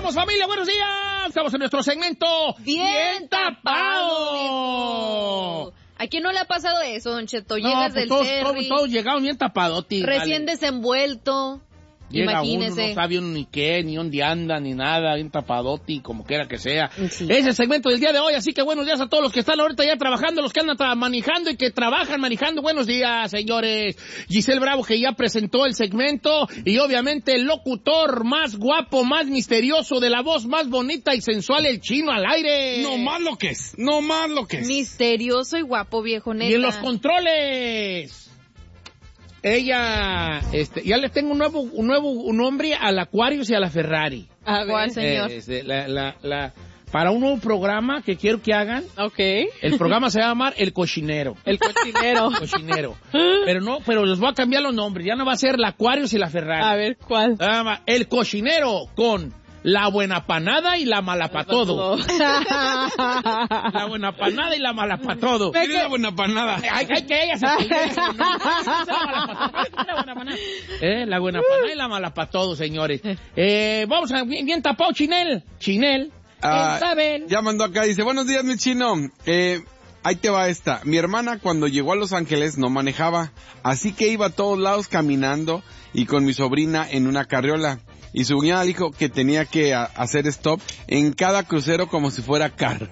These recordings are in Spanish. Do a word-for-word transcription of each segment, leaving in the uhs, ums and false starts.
estamos, familia? Buenos días. Estamos en nuestro segmento Bien, Bien Tapado. ¿A quién no le ha pasado eso, Don Cheto? No, Llegas pues del todos, ferry, todos, todos llegaron bien tapados, tío. recién Vale. desenvuelto. Llega Imagínese. uno, no sabe uno ni qué, ni dónde anda, ni nada, bien tapadote, como quiera que sea. Sí. Es el segmento del día de hoy, así que buenos días a todos los que están ahorita ya trabajando, los que andan tra- manejando y que trabajan manejando. Buenos días, señores. Giselle Bravo, que ya presentó el segmento, y obviamente el locutor más guapo, más misterioso, de la voz más bonita y sensual, el Chino al aire. No más lo que es, no más lo que es. Misterioso y guapo, viejo, neta. Y en los controles. Ella, este, ya le tengo un nuevo, un nuevo un nombre al Aquarius y a la Ferrari. A ver, señor. Eh, este, la, la, la, para un nuevo programa que quiero que hagan. Ok. El programa se va a llamar El Cochinero. El cochinero. El Cochinero. Pero no, pero les voy a cambiar los nombres. Ya no va a ser la Aquarius y la Ferrari. A ver, ¿cuál? Se llama El Cochinero con la buena panada y la mala pa' todo. La buena panada y la mala pa' todo. ¿Quién es la buena panada? Hay, hay que ella se eh, la buena panada y la mala pa' todo, señores. Eh, vamos a bien, bien tapado, Chinel. Chinel. Ah, Isabel. ya mandó acá, dice, buenos días, mi chino. Eh, ahí te va esta. Mi hermana cuando llegó a Los Ángeles no manejaba, así que iba a todos lados caminando y con mi sobrina en una carriola. Y su cuñada dijo que tenía que a, hacer stop en cada crucero como si fuera carro.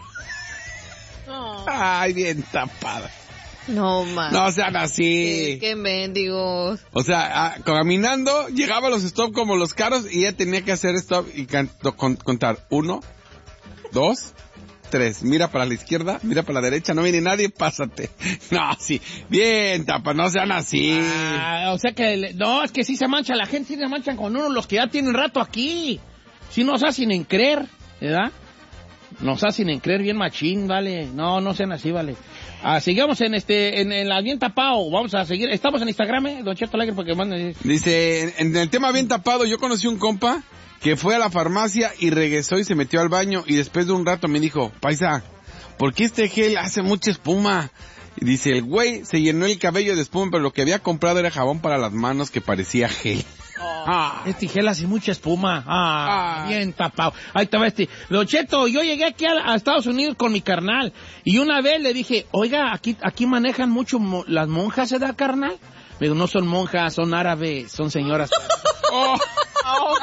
Oh. Ay, bien tapada. No, man. No sean así. Sí, qué mendigos. O sea, a, caminando, llegaba a los stop como los carros y ella tenía que hacer stop y can, con, contar. Uno, dos, tres. Mira para la izquierda, mira para la derecha, no viene nadie, pásate. No, sí. Bien, tapa, no sean así. Ah, o sea que, no, es que sí se mancha, la gente sí se manchan con uno, los que ya tienen rato aquí. Sí nos hacen en creer, ¿verdad? Nos hacen en creer bien machín, vale. No, no sean así, vale. Ah, sigamos en este, en, en la bien tapado. Vamos a seguir. Estamos en Instagram, ¿eh? Don Cheto Alegre, porque manden. Dice, en, en el tema bien tapado, yo conocí un compa que fue a la farmacia y regresó y se metió al baño y después de un rato me dijo, paisa, ¿por qué este gel hace mucha espuma? Y dice, el güey se llenó el cabello de espuma, pero lo que había comprado era jabón para las manos que parecía gel. Oh, ah, este gel hace mucha espuma. Ah, ah, bien tapado. Ahí estaba este. Don Cheto, yo llegué aquí a, a Estados Unidos con mi carnal y una vez le dije, oiga, aquí aquí manejan mucho mo las monjas, ¿se da, carnal? Me dijo, no son monjas, son árabes, son señoras. Oh. Oh,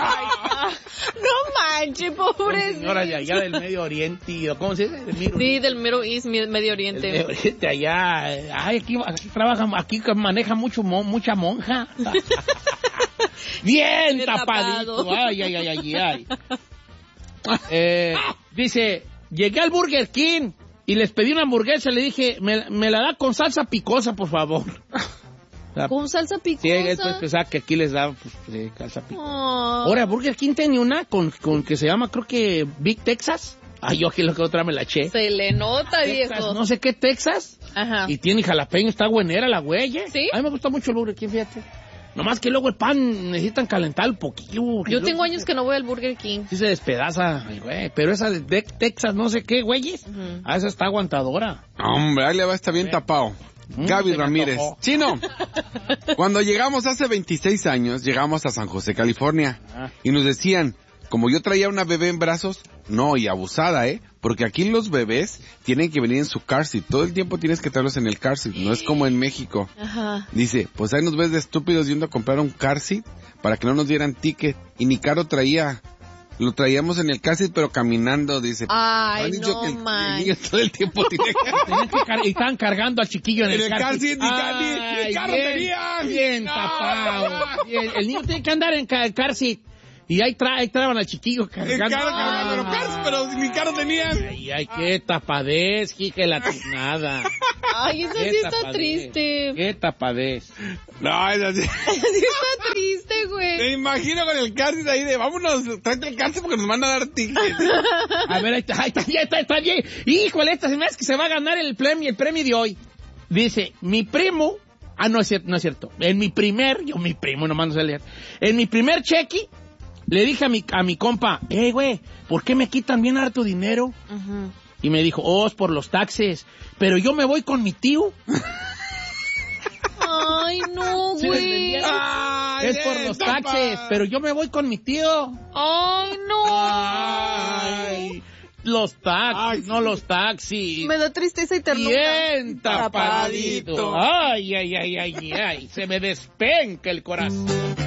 no manches, pobre. Señora de allá del Medio Oriente, ¿cómo se dice? Del Medio sí, del Medio East, Medio Oriente. Del Medio Oriente allá. Ay, aquí, aquí trabajan, aquí maneja mucho, mucha monja. Bien, bien tapadito. Tapado. Ay, ay, ay, ay, ay. Eh, dice, llegué al Burger King y les pedí una hamburguesa y le dije, me, me la da con salsa picosa, por favor. ¿Con salsa picosa? Sí, después pensaba que aquí les da pues, eh, salsa picosa. Oh. Ahora, Burger King tiene una con, con que se llama, creo que Big Texas. Ay, yo aquí lo que otra me la eché. Se le nota, Texas, viejo. No sé qué Texas. Ajá. Y tiene jalapeño, está buenera la güey. ¿Sí? A mí me gusta mucho el Burger King, fíjate. Nomás que luego el pan necesitan calentar un poquillo. Yo tengo años que no voy al Burger King. Sí se despedaza, ay, güey. Pero esa de, de Texas, no sé qué, güeyes. Uh-huh. Ah, esa está aguantadora. Hombre, ahí le va a estar bien sí. tapado. Mm, Gaby Ramírez. Chino, cuando llegamos hace veintiséis años, llegamos a San José, California. Ah. Y nos decían, como yo traía una bebé en brazos, no, y abusada, ¿eh? Porque aquí los bebés tienen que venir en su car seat. Todo el tiempo tienes que traerlos en el car seat. No es como en México. Ajá. Dice, pues ahí nos ves de estúpidos yendo a comprar un car seat para que no nos dieran ticket. Y ni caro traía. Lo traíamos en el car seat, pero caminando, dice. Ay, dicho no, que el, man. el niño todo el tiempo tiene que... que car y estaban cargando al chiquillo en, en el, el car seat. Ni, Ay, ni carro bien, tenían. Bien no. tapado. Bien. El niño tiene que andar en car, car seat. Y ahí, tra ahí traban al chiquillo cargando. El carro, ah, pero, cars, pero ni carro tenían. Ay, ay, qué tapadez, que la tiznada. Ay, eso sí está tapadez. Triste. Qué tapadez. No, es así. Sí está triste, güey. Me imagino con el car ahí de, vámonos, tráete el car porque nos van a dar tickets. A ver, ahí está, ahí está, ya está, está bien. Híjole, esta se me hace que se va a ganar el premio, el premio de hoy. Dice, mi primo, ah, no es cierto, no es cierto. En mi primer, yo mi primo, nomás no sé leer. En mi primer cheque, le dije a mi, a mi compa, hey, güey, ¿por qué me quitan bien harto dinero? Uh-huh. Y me dijo, oh, es por los taxes. Pero yo me voy con mi tío. Ay, no, güey. Es por los taxes, pero yo me voy con mi tío. Ay, no. los taxis, Ay, no sí. los taxis. Me da tristeza y ternura. Bien tapadito. Tapadito. Ay, ay, ay, ay, ay. Se me despenca el corazón.